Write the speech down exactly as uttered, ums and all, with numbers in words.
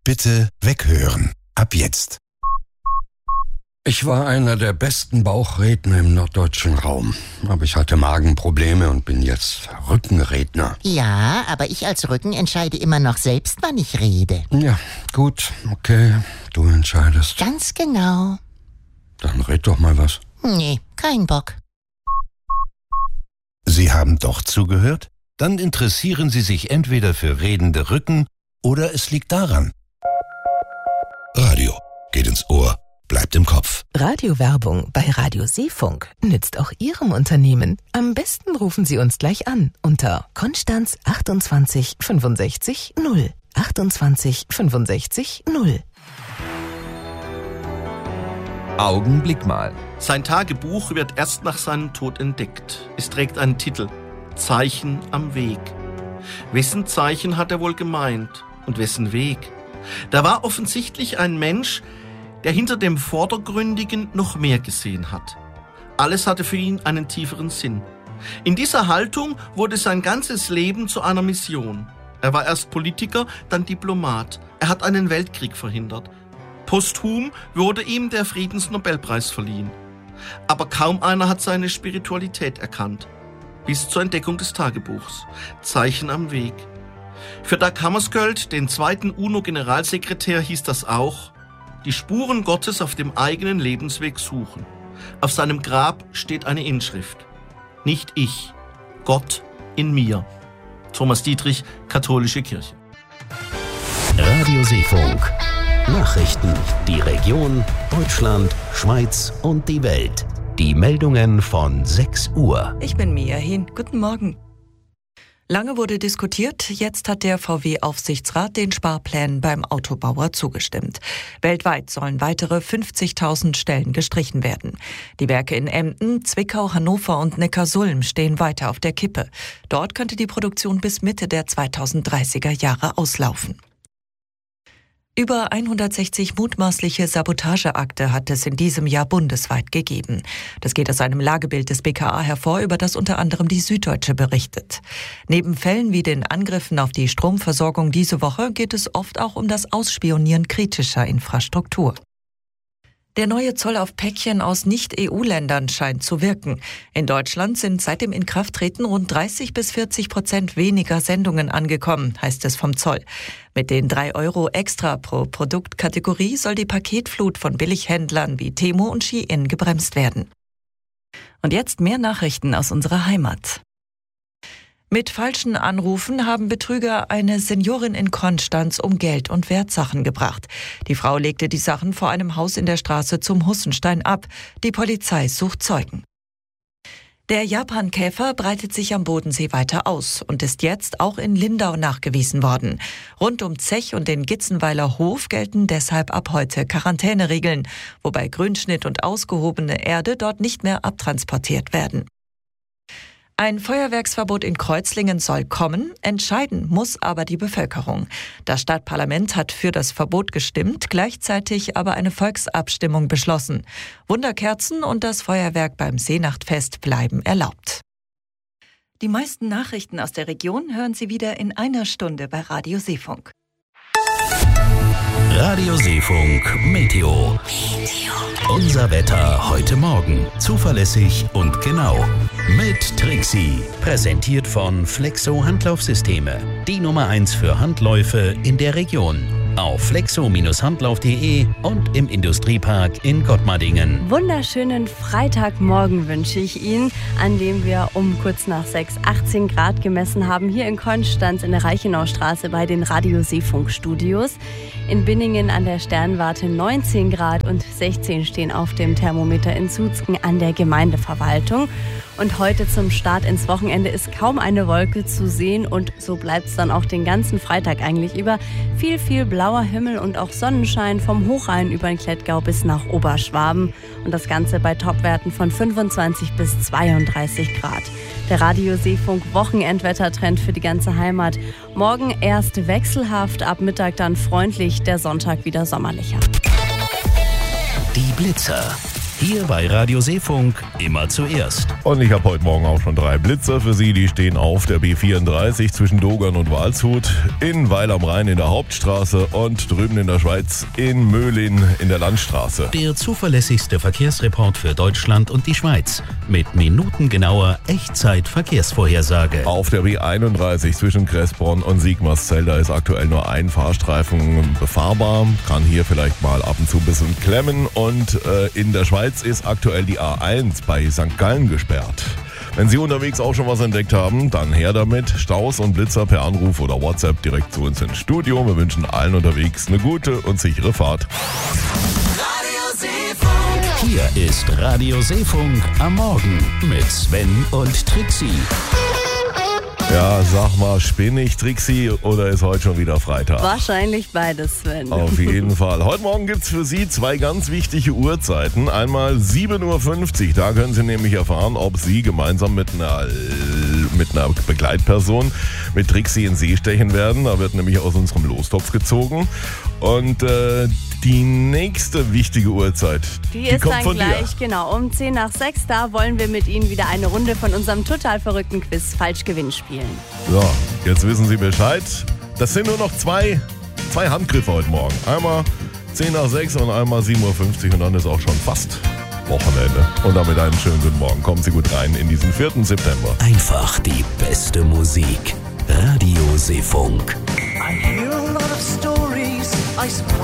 Bitte weghören. Ab jetzt. Ich war einer der besten Bauchredner im norddeutschen Raum. Aber ich hatte Magenprobleme und bin jetzt Rückenredner. Ja, aber ich als Rücken entscheide immer noch selbst, wann ich rede. Ja, gut, okay, du entscheidest. Ganz genau. Dann red doch mal was. Nee, kein Bock. Sie haben doch zugehört? Dann interessieren Sie sich entweder für redende Rücken oder es liegt daran. Radio geht ins Ohr, bleibt im Kopf. Radiowerbung bei Radio Seefunk nützt auch Ihrem Unternehmen. Am besten rufen Sie uns gleich an unter Konstanz achtundzwanzig fünfundsechzig null. achtundzwanzig fünfundsechzig null. Augenblick mal. Sein Tagebuch wird erst nach seinem Tod entdeckt. Es trägt einen Titel: Zeichen am Weg. Wessen Zeichen hat er wohl gemeint? Und wessen Weg? Da war offensichtlich ein Mensch, der hinter dem Vordergründigen noch mehr gesehen hat. Alles hatte für ihn einen tieferen Sinn. In dieser Haltung wurde sein ganzes Leben zu einer Mission. Er war erst Politiker, dann Diplomat. Er hat einen Weltkrieg verhindert. Posthum wurde ihm der Friedensnobelpreis verliehen. Aber kaum einer hat seine Spiritualität erkannt. Bis zur Entdeckung des Tagebuchs. Zeichen am Weg. Für Dag Hammarskjöld, den zweiten UNO-Generalsekretär, hieß das auch: die Spuren Gottes auf dem eigenen Lebensweg suchen. Auf seinem Grab steht eine Inschrift: Nicht ich, Gott in mir. Thomas Dietrich, Katholische Kirche. Radio Seefunk. Nachrichten, die Region, Deutschland, Schweiz und die Welt. Die Meldungen von sechs Uhr. Ich bin Mia Hin. Guten Morgen. Lange wurde diskutiert, jetzt hat der V W-Aufsichtsrat den Sparplänen beim Autobauer zugestimmt. Weltweit sollen weitere fünfzigtausend Stellen gestrichen werden. Die Werke in Emden, Zwickau, Hannover und Neckarsulm stehen weiter auf der Kippe. Dort könnte die Produktion bis Mitte der zweitausenddreißiger Jahre auslaufen. Über hundertsechzig mutmaßliche Sabotageakte hat es in diesem Jahr bundesweit gegeben. Das geht aus einem Lagebild des B K A hervor, über das unter anderem die Süddeutsche berichtet. Neben Fällen wie den Angriffen auf die Stromversorgung diese Woche geht es oft auch um das Ausspionieren kritischer Infrastruktur. Der neue Zoll auf Päckchen aus Nicht-E U-Ländern scheint zu wirken. In Deutschland sind seit dem Inkrafttreten rund dreißig bis vierzig Prozent weniger Sendungen angekommen, heißt es vom Zoll. Mit den drei Euro extra pro Produktkategorie soll die Paketflut von Billighändlern wie Temu und Shein gebremst werden. Und jetzt mehr Nachrichten aus unserer Heimat. Mit falschen Anrufen haben Betrüger eine Seniorin in Konstanz um Geld und Wertsachen gebracht. Die Frau legte die Sachen vor einem Haus in der Straße zum Hussenstein ab. Die Polizei sucht Zeugen. Der Japankäfer breitet sich am Bodensee weiter aus und ist jetzt auch in Lindau nachgewiesen worden. Rund um Zech und den Gitzenweiler Hof gelten deshalb ab heute Quarantäneregeln, wobei Grünschnitt und ausgehobene Erde dort nicht mehr abtransportiert werden. Ein Feuerwerksverbot in Kreuzlingen soll kommen, entscheiden muss aber die Bevölkerung. Das Stadtparlament hat für das Verbot gestimmt, gleichzeitig aber eine Volksabstimmung beschlossen. Wunderkerzen und das Feuerwerk beim Seenachtfest bleiben erlaubt. Die meisten Nachrichten aus der Region hören Sie wieder in einer Stunde bei Radio Seefunk. Radio Seefunk Meteo. Unser Wetter heute Morgen. Zuverlässig und genau. Mit Trixie. Präsentiert von Flexo Handlaufsysteme. Die Nummer eins für Handläufe in der Region. Auf flexo Handlauf punkt de und im Industriepark in Gottmardingen. Wunderschönen Freitagmorgen wünsche ich Ihnen, an dem wir um kurz nach sechs achtzehn Grad gemessen haben, hier in Konstanz in der Reichenaustraße bei den Radio Seefunk Studios. In Binningen an der Sternwarte neunzehn Grad und sechzehn stehen auf dem Thermometer in Zuzken an der Gemeindeverwaltung. Und heute zum Start ins Wochenende ist kaum eine Wolke zu sehen und so bleibt es dann auch den ganzen Freitag eigentlich über. Viel, viel blauer Himmel und auch Sonnenschein vom Hochrhein über den Klettgau bis nach Oberschwaben. Und das Ganze bei Topwerten von fünfundzwanzig bis zweiunddreißig Grad. Der Radio Seefunk Wochenendwettertrend für die ganze Heimat. Morgen erst wechselhaft, ab Mittag dann freundlich, der Sonntag wieder sommerlicher. Die Blitzer. Hier bei Radio Seefunk immer zuerst. Und ich habe heute Morgen auch schon drei Blitzer für Sie. Die stehen auf der B vierunddreißig zwischen Dogern und Waldshut, in Weil am Rhein in der Hauptstraße und drüben in der Schweiz in Möhlin in der Landstraße. Der zuverlässigste Verkehrsreport für Deutschland und die Schweiz. Mit minutengenauer Echtzeit-Verkehrsvorhersage. Auf der B einunddreißig zwischen Kressbronn und Sigmarsfeld, da ist aktuell nur ein Fahrstreifen befahrbar. Kann hier vielleicht mal ab und zu ein bisschen klemmen. Und äh, in der Schweiz ist aktuell die A eins bei Sankt Gallen gesperrt. Wenn Sie unterwegs auch schon was entdeckt haben, dann her damit. Staus und Blitzer per Anruf oder WhatsApp direkt zu uns ins Studio. Wir wünschen allen unterwegs eine gute und sichere Fahrt. Hier ist Radio Seefunk am Morgen mit Sven und Trixie. Ja, sag mal, spinne ich, Trixie, oder ist heute schon wieder Freitag? Wahrscheinlich beides, Sven. Auf jeden Fall. Heute Morgen gibt es für Sie zwei ganz wichtige Uhrzeiten. Einmal sieben Uhr fünfzig, da können Sie nämlich erfahren, ob Sie gemeinsam mit einer, mit einer Begleitperson mit Trixie in See stechen werden. Da wird nämlich aus unserem Lostopf gezogen. Und äh, die nächste wichtige Uhrzeit, die, die ist kommt dann von gleich, dir. Genau, um zehn nach sechs, da wollen wir mit Ihnen wieder eine Runde von unserem total verrückten Quiz Falschgewinn spielen. So, jetzt wissen Sie Bescheid. Das sind nur noch zwei, zwei Handgriffe heute Morgen. Einmal zehn nach sechs und einmal sieben Uhr fünfzig und dann ist auch schon fast Wochenende. Und damit einen schönen guten Morgen. Kommen Sie gut rein in diesen vierten September. Einfach die beste Musik. Radio Seefunk. I hear a lot of stories, I suppose.